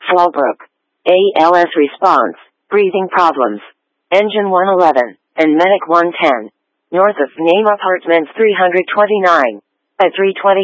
Fallbrook. ALS response, breathing problems. Engine 111, and Medic 110. North of Name Apartments 329. At 3:20